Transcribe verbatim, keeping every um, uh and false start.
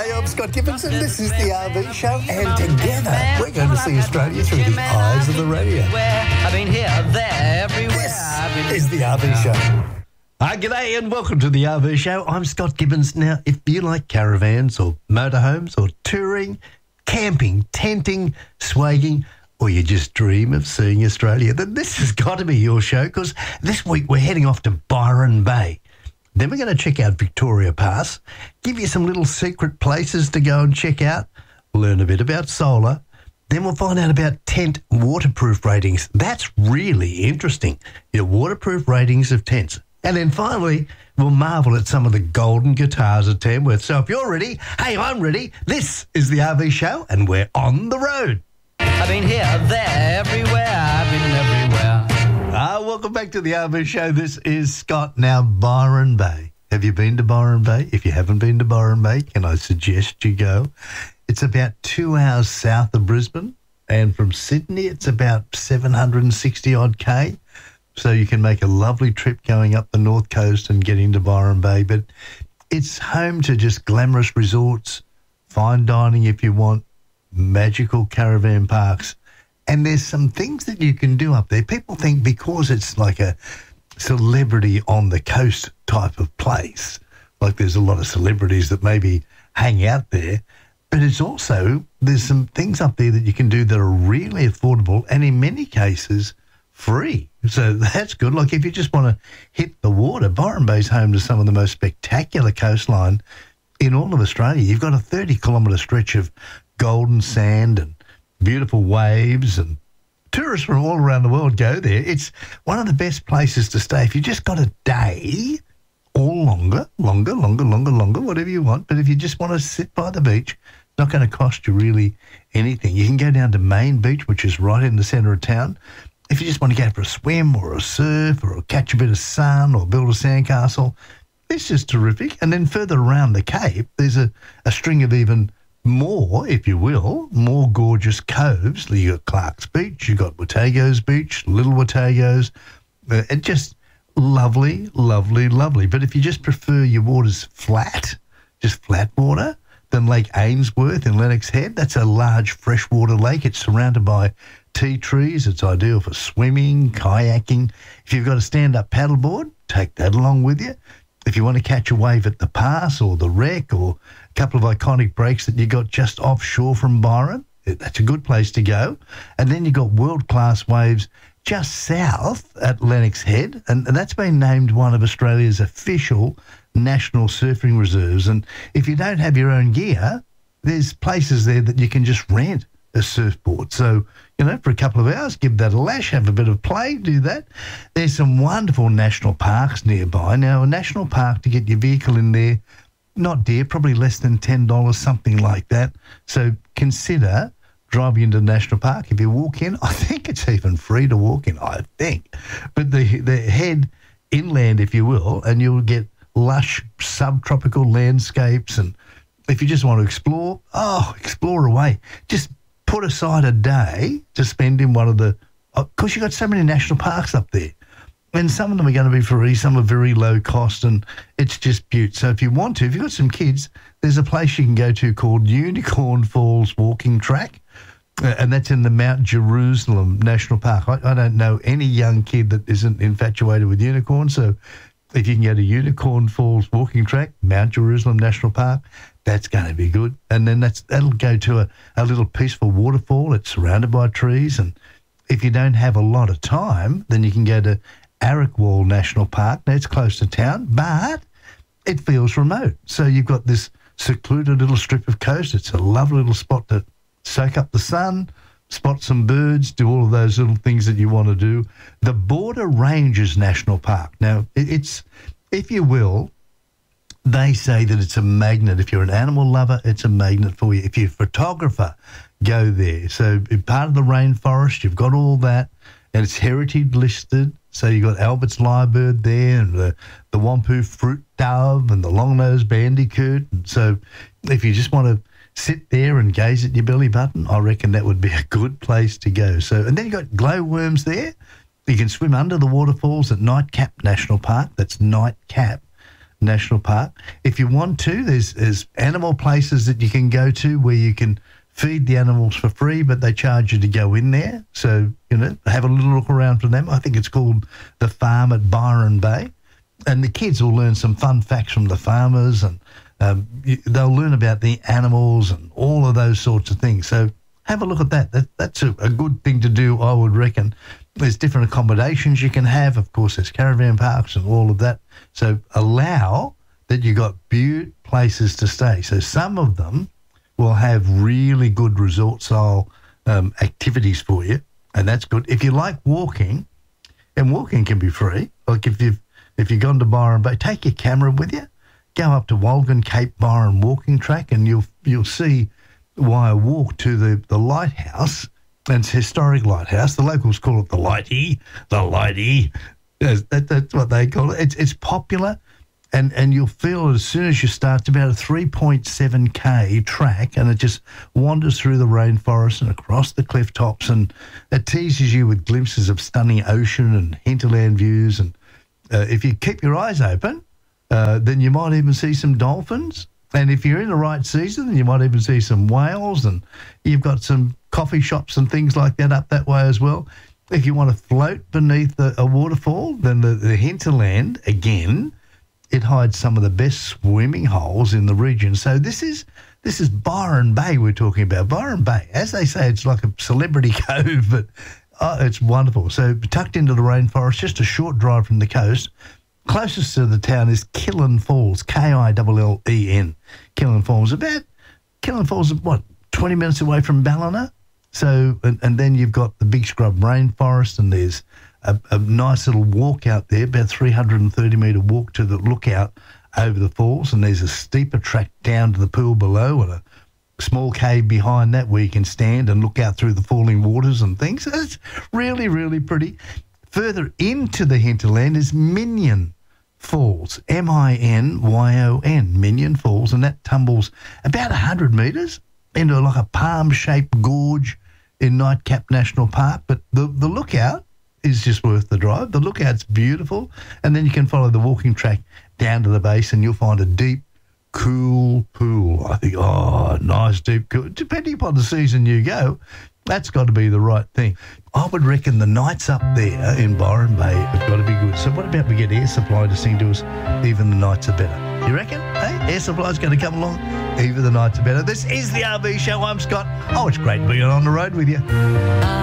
Hey, I'm Scott Gibbons and this is the R V Show, and together we're going to see Australia through the eyes of the radio. I've been here, there, everywhere. This is the R V Show. Hi, g'day and welcome to the R V Show. I'm Scott Gibbons. Now, if you like caravans or motorhomes or touring, camping, tenting, swagging, or you just dream of seeing Australia, then this has got to be your show, because this week we're heading off to Byron Bay. Then we're going to check out Victoria Pass, give you some little secret places to go and check out, learn a bit about solar. Then we'll find out about tent waterproof ratings. That's really interesting, your waterproof ratings of tents. And then finally, we'll marvel at some of the golden guitars at Tamworth. So if you're ready, hey, I'm ready. This is the R V Show, and we're on the road. I've been here, there, everywhere. I've been everywhere. Ah, welcome back to the R V Show. This is Scott. Now, Byron Bay. Have you been to Byron Bay? If you haven't been to Byron Bay, can I suggest you go? It's about two hours south of Brisbane, and from Sydney, it's about seven hundred sixty odd K. So you can make a lovely trip going up the north coast and getting to Byron Bay. But it's home to just glamorous resorts, fine dining if you want, magical caravan parks. And there's some things that you can do up there. People think because it's like a celebrity on the coast type of place, like there's a lot of celebrities that maybe hang out there, but it's also, there's some things up there that you can do that are really affordable and in many cases free. So that's good. Like if you just want to hit the water, Byron Bay's home to some of the most spectacular coastline in all of Australia. You've got a thirty kilometre stretch of golden sand and beautiful waves, and tourists from all around the world go there. It's one of the best places to stay. If you just got a day or longer, longer, longer, longer, longer, whatever you want, but if you just want to sit by the beach, it's not going to cost you really anything. You can go down to Main Beach, which is right in the centre of town. If you just want to go for a swim or a surf or catch a bit of sun or build a sandcastle, it's just terrific. And then further around the Cape, there's a, a string of even more, if you will, more gorgeous coves. You got Clark's Beach, you got Watago's Beach, Little Watago's, uh, and just lovely, lovely, lovely. But if you just prefer your waters flat, just flat water, then Lake Ainsworth in Lennox Head, that's a large freshwater lake. It's surrounded by tea trees. It's ideal for swimming, kayaking. If you've got a stand-up paddleboard, take that along with you. If you want to catch a wave at the Pass or the Wreck or a couple of iconic breaks that you got just offshore from Byron, that's a good place to go. And then you got world-class waves just south at Lennox Head, and, and that's been named one of Australia's official national surfing reserves. And if you don't have your own gear, there's places there that you can just rent a surfboard. So, you know, for a couple of hours, give that a lash, have a bit of play, do that. There's some wonderful national parks nearby. Now, a national park, to get your vehicle in there, not dear, probably less than ten dollars, something like that. So consider driving into the national park. If you walk in, I think it's even free to walk in, I think. But the, the head inland, if you will, and you'll get lush subtropical landscapes. And if you just want to explore, oh, explore away. Just put aside a day to spend in one of the, because you've got so many national parks up there. And some of them are going to be free, some are very low cost, and it's just beaut. So if you want to, if you've got some kids, there's a place you can go to called Unicorn Falls Walking Track, uh, and that's in the Mount Jerusalem National Park. I, I don't know any young kid that isn't infatuated with unicorns, so if you can go to Unicorn Falls Walking Track, Mount Jerusalem National Park, that's going to be good. And then that's that'll go to a, a little peaceful waterfall. It's surrounded by trees, and if you don't have a lot of time, then you can go to Arickwall National Park. Now, it's close to town, but it feels remote. So you've got this secluded little strip of coast. It's a lovely little spot to soak up the sun, spot some birds, do all of those little things that you want to do. The Border Ranges National Park. Now, it's, if you will, they say that it's a magnet. If you're an animal lover, it's a magnet for you. If you're a photographer, go there. So part of the rainforest, you've got all that, and it's heritage listed. So you've got Albert's lyrebird there, and the, the Wampu fruit dove and the long-nosed bandicoot. And so if you just want to sit there and gaze at your belly button, I reckon that would be a good place to go. So, and then you've got glowworms there. You can swim under the waterfalls at Nightcap National Park. That's Nightcap National Park. If you want to, there's, there's animal places that you can go to where you can feed the animals for free, but they charge you to go in there. So, you know, have a little look around for them. I think it's called The Farm at Byron Bay. And the kids will learn some fun facts from the farmers, and um, you, they'll learn about the animals and all of those sorts of things. So have a look at that. that that's a, a good thing to do, I would reckon. There's different accommodations you can have. Of course, there's caravan parks and all of that. So allow that you got beaut places to stay. So some of them will have really good resort-style um, activities for you, and that's good. If you like walking, and walking can be free, like if you've if you've gone to Byron Bay, take your camera with you, go up to Walgan Cape Byron walking track, and you'll you'll see why I walk to the, the lighthouse. And it's a historic lighthouse. The locals call it the Lighty, the Lighty. That's, that, that's what they call it. It's it's popular, and, and you'll feel it as soon as you start. It's about a three point seven K track, and it just wanders through the rainforest and across the cliff tops, and it teases you with glimpses of stunning ocean and hinterland views. And uh, if you keep your eyes open, uh, then you might even see some dolphins. And if you're in the right season, then you might even see some whales, and you've got some coffee shops and things like that up that way as well. If you want to float beneath a, a waterfall, then the, the hinterland, again, it hides some of the best swimming holes in the region. So this is this is Byron Bay we're talking about. Byron Bay, as they say, it's like a celebrity cove, but oh, it's wonderful. So tucked into the rainforest, just a short drive from the coast. Closest to the town is Killen Falls, K I L L E N. Killen Falls, about, Killen Falls, what, twenty minutes away from Ballina? So, and, and then you've got the Big Scrub Rainforest, and there's a, a nice little walk out there, about three hundred thirty metre walk to the lookout over the falls, and there's a steeper track down to the pool below, and a small cave behind that where you can stand and look out through the falling waters and things. So it's really, really pretty. Further into the hinterland is Minion Falls, M I N Y O N, Minion Falls, and that tumbles about one hundred metres into like a palm-shaped gorge in Nightcap National Park. But the, the lookout is just worth the drive. The lookout's beautiful, and then you can follow the walking track down to the base, and you'll find a deep, cool pool. I think, oh, nice deep cool. Depending upon the season you go, that's got to be the right thing. I would reckon the nights up there in Byron Bay have got to be good. So what about we get Air Supply to sing to us, Even the Nights Are Better? You reckon? Hey, Air Supply's going to come along, Even the Nights Are Better. This is the R V Show. I'm Scott. Oh, it's great being on the road with you.